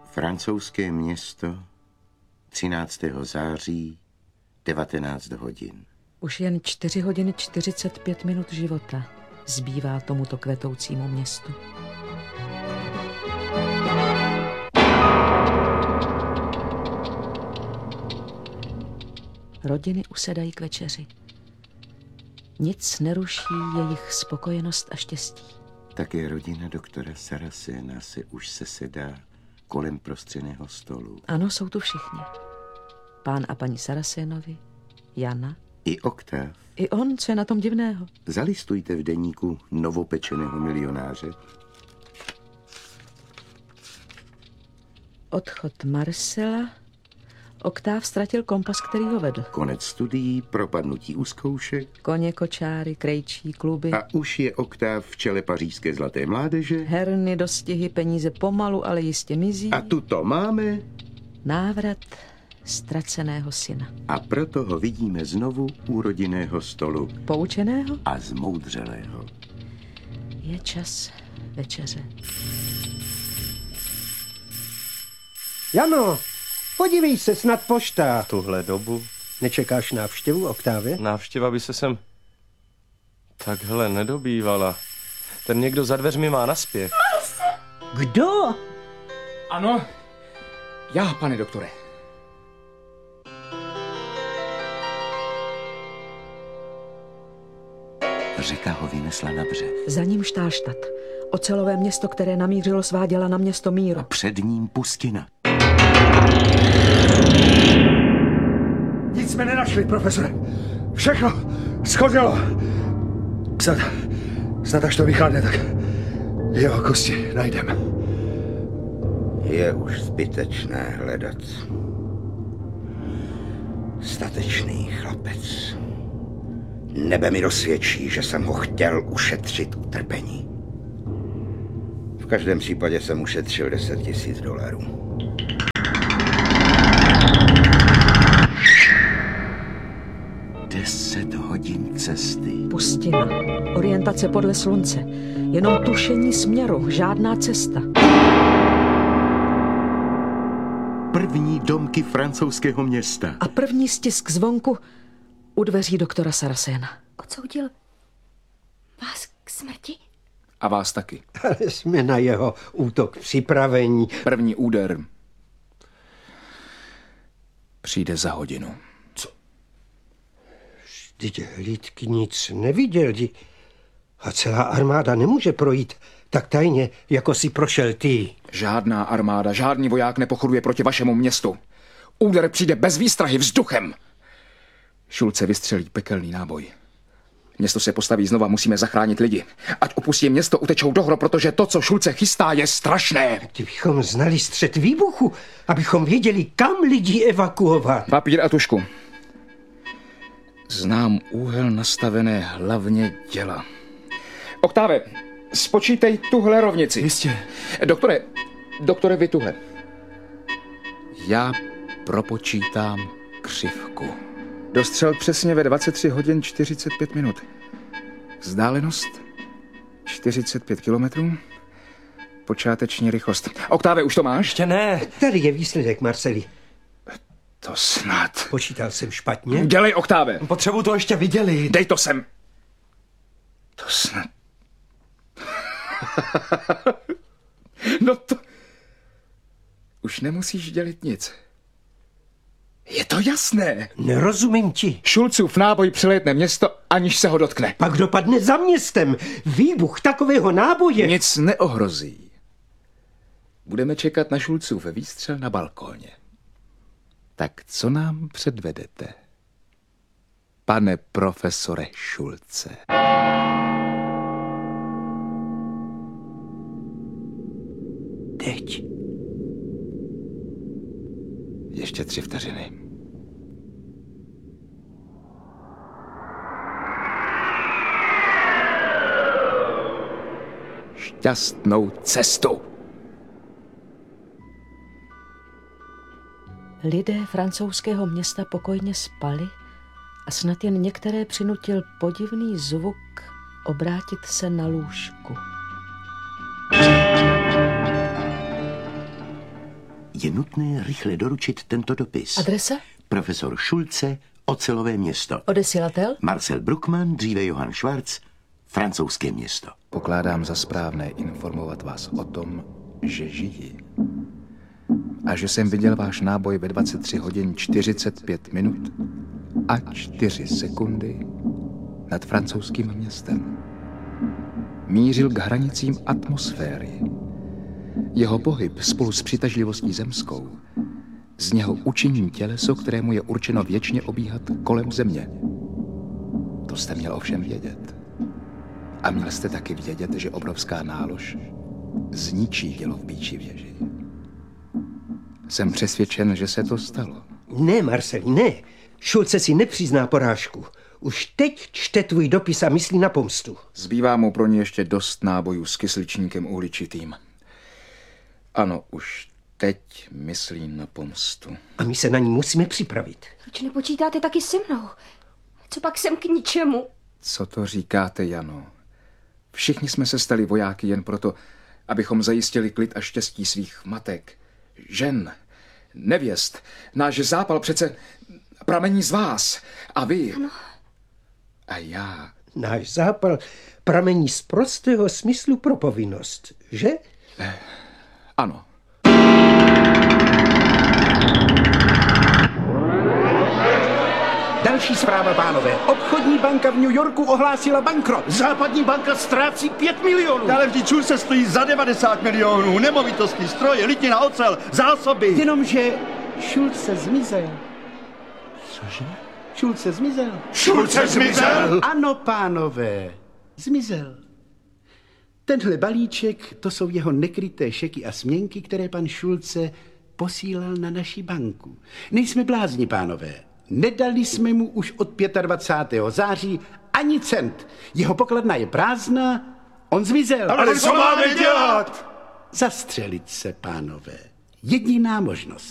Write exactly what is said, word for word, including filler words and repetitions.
Francouzské město, třináctého září, devatenáct hodin. Už jen čtyři hodiny čtyřicet pět minut života zbývá tomuto kvetoucímu městu. Rodiny usedají k večeři. Nic neruší jejich spokojenost a štěstí. Také rodina doktora Saracena se už sesedá kolem prostřeného stolu. Ano, jsou tu všichni. Pán a paní Saracenovi, Jana. I Oktáv. I on, co je na tom divného? Zalistujte v deníku novopečeného milionáře. Odchod Marcela. Oktáv ztratil kompas, který ho vedl. Konec studií, propadnutí u zkoušek. Koně, kočáry, krejčí, kluby. A už je Oktáv v čele pařížské zlaté mládeže. Herny, dostihy, peníze pomalu, ale jistě mizí. A tu to máme. Návrat ztraceného syna. A proto ho vidíme znovu u rodinného stolu. Poučeného? A zmoudřelého. Je čas večeře. Jano, podívej se, snad pošta. Tuhle dobu. Nečekáš návštěvu, Oktávě? Návštěva by se sem takhle nedobývala. Ten někdo za dveřmi má naspěch. Kdo? Ano, já, pane doktore. Řeka ho vynesla na břeh. Za ním Štálštát. Ocelové město, které namířilo svá děla na město míru. A před ním pustina. Nic jsme nenašli, profesore. Všechno schodilo. Snad, snad až to vychladne, tak jeho kosti najdeme. Je už zbytečné hledat. Statečný chlapec. Nebe mi dosvědčí, že jsem ho chtěl ušetřit utrpení. V každém případě jsem ušetřil deset tisíc dolarů. Deset hodin cesty. Pustina. Orientace podle slunce. Jenom tušení směru. Žádná cesta. První domky francouzského města. A první stisk zvonku u dveří doktora Saracena. Odsoudil vás k smrti? A vás taky. Ale jsme na jeho útok připravení. První úder přijde za hodinu. Vždyť hlídky nic neviděl. A celá armáda nemůže projít tak tajně, jako si prošel ty. Žádná armáda, žádný voják nepochoduje proti vašemu městu. Úder přijde bez výstrahy vzduchem. Šulce vystřelí pekelný náboj. Město se postaví znova, musíme zachránit lidi. Ať opustí město, utečou do hro, protože to, co Šulce chystá, je strašné. Kdybychom znali střed výbuchu, abychom věděli, kam lidi evakuovat. Papír a tušku. Znám úhel nastavené hlavně děla. Oktáve, spočítej tuhle rovnici. Jistě. Doktore, doktore, vy tuhle. Já propočítám křivku. Dostřel přesně ve dvacet tři hodin čtyřicet pět minut. Vzdálenost čtyřicet pět kilometrů. Počáteční rychlost. Oktáve, už to máš? Ještě ne. Tady je výsledek, Marceli. To snad. Počítal jsem špatně? Dělej, Oktáve. Potřebuji to ještě viděli. Dej to sem. To snad. No to... Už nemusíš dělit nic. Je to jasné. Nerozumím ti. Šulcův náboj přelétne město, aniž se ho dotkne. Pak dopadne za městem. Výbuch takového náboje. Nic neohrozí. Budeme čekat na Šulcův výstřel na balkóně. Tak co nám předvedete, pane profesore Šulce? Teď. Ještě tři vteřiny. Šťastnou cestu. Lidé francouzského města pokojně spali a snad jen některé přinutil podivný zvuk obrátit se na lůžku. Je nutné rychle doručit tento dopis. Adresa? Profesor Schulze, Ocelové město. Odesilatel? Marcel Bruckmann, dříve Johann Schwarz, Francouzské město. Pokládám za správné informovat vás o tom, že žijí. A že jsem viděl váš náboj ve dvacet tři hodin čtyřicet pět minut a čtyři sekundy nad francouzským městem. Mířil k hranicím atmosféry. Jeho pohyb spolu s přitažlivostí zemskou z něho učiní těleso, kterému je určeno věčně obíhat kolem země. To jste měl ovšem vědět. A měl jste taky vědět, že obrovská nálož zničí dělo v Býčí věži. Jsem přesvědčen, že se to stalo. Ne, Marceli, ne. Schulze si nepřizná porážku. Už teď čte tvůj dopis a myslí na pomstu. Zbývá mu pro ně ještě dost nábojů s kysličníkem uhličitým. Ano, už teď myslí na pomstu. A my se na ní musíme připravit. Proč nepočítáte taky se mnou? Co pak jsem k ničemu? Co to říkáte, Jano? Všichni jsme se stali vojáky jen proto, abychom zajistili klid a štěstí svých matek, žen, nevěst. Náš zápal přece pramení z vás. A vy... Ano. A já... Náš zápal pramení z prostého smyslu pro povinnost, že? Eh, ano. Další zpráva, pánové. Obchodní banka v New Yorku ohlásila bankrot. Západní banka ztrácí pět milionů. Ale vždyť Schulze stojí za devadesát milionů. Nemovitosti, stroje, litina, ocel, zásoby. Jenomže Schulze zmizel. Cože? Schulze zmizel. Schulze zmizel? Ano, pánové, zmizel. Tenhle balíček, to jsou jeho nekryté šeky a směnky, které pan Schulze posílal na naši banku. Nejsme blázni, pánové. Nedali jsme mu už od dvacátého pátého září ani cent. Jeho pokladna je prázdná, on zmizel. Ale co máme dělat? Zastřelit se, pánové. Jediná možnost.